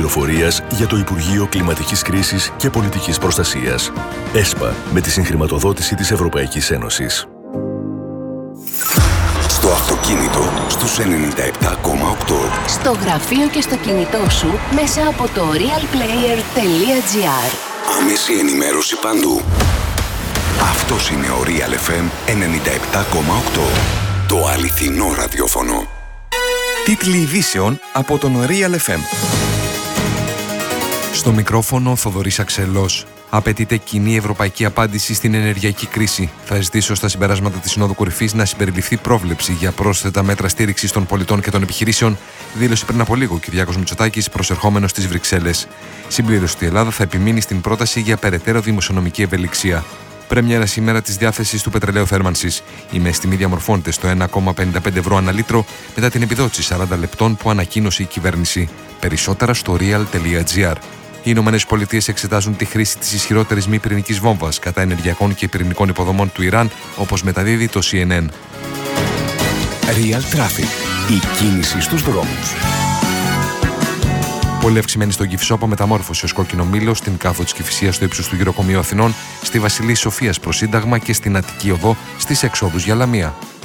πληροφορίας για το Υπουργείο Κλιματικής Κρίσης και Πολιτικής Προστασίας. ΕΣΠΑ, με τη συγχρηματοδότηση της Ευρωπαϊκής Ένωσης. Στο αυτοκίνητο στους 97,8. Στο γραφείο και στο κινητό σου μέσα από το realplayer.gr. Άμεση ενημέρωση παντού. Αυτός είναι ο Real FM 97,8. Το αληθινό ραδιόφωνο. Τίτλοι ειδήσεων από τον Real FM. Στο μικρόφωνο Θοδωρής Αξελός. Απαιτείται κοινή ευρωπαϊκή απάντηση στην ενεργειακή κρίση. Θα ζητήσω στα συμπεράσματα της Συνόδου Κορυφής να συμπεριληφθεί πρόβλεψη για πρόσθετα μέτρα στήριξης των πολιτών και των επιχειρήσεων, δήλωσε πριν από λίγο ο Κυριάκος Μητσοτάκης, προσερχόμενος στις Βρυξέλλες. Συμπλήρωσε ότι η Ελλάδα θα επιμείνει στην πρόταση για περαιτέρω δημοσιονομική ευελιξία. Πρεμιέρα σήμερα της διάθεσης του πετρελαίου θέρμανσης. Η μέση τιμή διαμορφώνεται στο 1,55 ευρώ ανά λίτρο μετά την επιδότηση 40 λεπτών που ανακοίνωσε η κυβέρνηση. Περισσότερα στο real.gr. Οι Ηνωμένες Πολιτείες εξετάζουν τη χρήση της ισχυρότερης μη πυρηνικής βόμβας κατά ενεργειακών και πυρηνικών υποδομών του Ιράν, όπως μεταδίδει το CNN. Real Traffic. Η κίνηση στους δρόμους. Πολύ αυξημένη στον Κηφισό, μεταμόρφωση ως κόκκινο μήλο, στην κάθο της Κηφισίας στο ύψος του Γυροκομείου Αθηνών, στη Βασιλής Σοφίας προς Σύνταγμα και στην Αττική Οδό στις εξόδους για Λαμία.